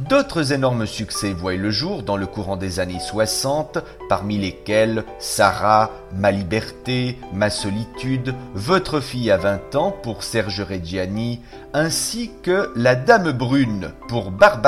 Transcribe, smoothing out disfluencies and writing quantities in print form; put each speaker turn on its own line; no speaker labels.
D'autres énormes succès voient le jour dans le courant des années 60, parmi lesquels Sarah, Ma liberté, Ma solitude, Votre fille à 20 ans pour Serge Reggiani, ainsi que La Dame brune pour Barbara